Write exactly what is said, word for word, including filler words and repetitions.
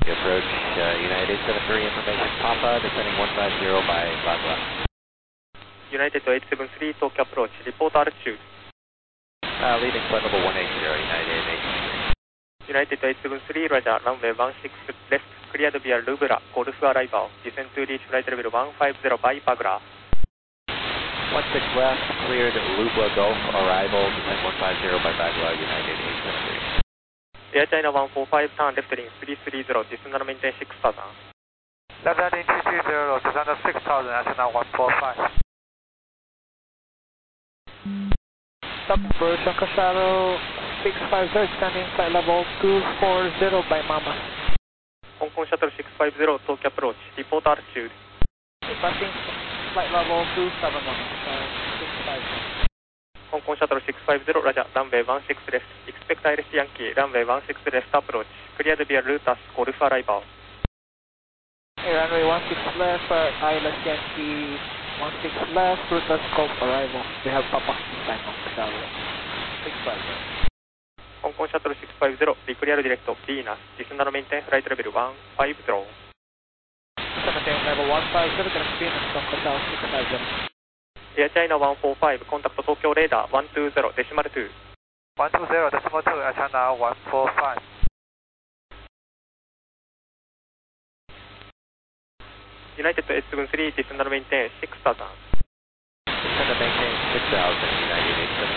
Approach uh, United eight seven three information Papa, descending one five zero by Bagua. United eight seven three, Tokyo approach, report altitude. Uh, leading flight level one eight zero, United eight. United eight seven three, Roger, runway one six left, cleared via Lubra, Golf arrival, descend to reach flight level one five zero by Bagua. one six left, cleared Lubra Gulf arrival, descend one five zero by Bagua, United eight seven three. Air China one four five, turn left heading three three zero, descend and maintain six thousand. Left heading three three zero, descend six thousand, Air China one four five. Stop approach, Uncle Shadow six five zero, extending flight level two four zero by Mama. Hong Kong Shuttle six five zero, Tokyo approach, report altitude. Requesting flight level two seven one, uh, six five zero. Hong Kong Shuttle six five zero, Roger, runway one six left, expect Iris Yankee, runway one six left approach, cleared via Lutas, Golf arrival. Hey, runway one six left, uh, Islas Yankee, one six left, Lutas Golf arrival. We have Papa inside Uncle Shadow six five zero. Hong Kong Shuttle six five zero, declare direct of Venus, descend and maintain flight level one five zero. Maintain level one five zero, direct Venus, Uncle Shadow six five zero. Air China one four five, contact Tokyo radar one two zero, decimal two. one two zero, decimal two, Air China one four five. United eight seven three, descend and maintain six thousand. Descend and maintain six thousand, United eight seven